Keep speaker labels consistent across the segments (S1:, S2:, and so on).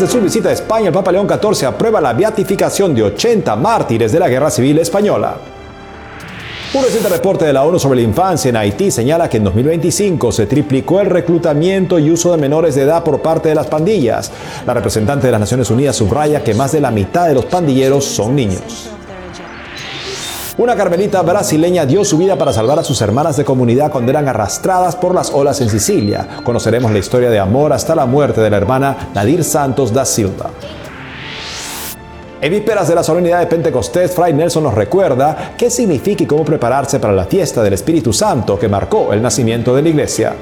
S1: de su visita a España, el Papa León XIV aprueba la beatificación de 80 mártires de la Guerra Civil Española. Un reciente reporte de la ONU sobre la infancia en Haití señala que en 2025 se triplicó el reclutamiento y uso de menores de edad por parte de las pandillas. La representante de las Naciones Unidas subraya que más de la mitad de los pandilleros son niños. Una carmelita brasileña dio su vida para salvar a sus hermanas de comunidad cuando eran arrastradas por las olas en Sicilia. Conoceremos la historia de amor hasta la muerte de la hermana Nadir Santos da Silva. En vísperas de la solemnidad de Pentecostés, Fray Nelson nos recuerda qué significa y cómo prepararse para la fiesta del Espíritu Santo que marcó el nacimiento de la Iglesia.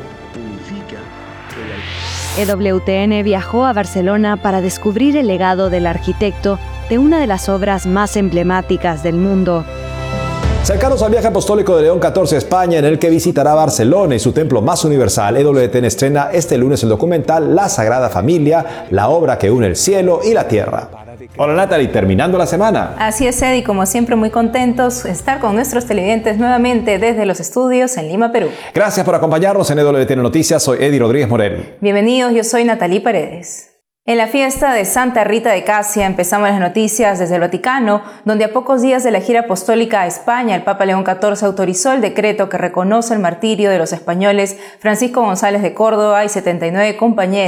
S2: EWTN viajó a Barcelona para descubrir el legado del arquitecto de una de las obras más emblemáticas del mundo.
S1: Cercanos al viaje apostólico de León XIV a España, en el que visitará Barcelona y su templo más universal, EWTN estrena este lunes el documental La Sagrada Familia, la obra que une el cielo y la tierra. Hola Natalie, terminando la semana.
S3: Así es, Eddie, como siempre muy contentos de estar con nuestros televidentes nuevamente desde los estudios en Lima, Perú.
S1: Gracias por acompañarnos en EWTN Noticias, soy Eddie Rodríguez Morel.
S3: Bienvenidos, yo soy Natalie Paredes. En la fiesta de Santa Rita de Casia empezamos las noticias desde el Vaticano, donde a pocos días de la gira apostólica a España, el Papa León XIV autorizó el decreto que reconoce el martirio de los españoles Francisco González de Córdoba y 79 compañeros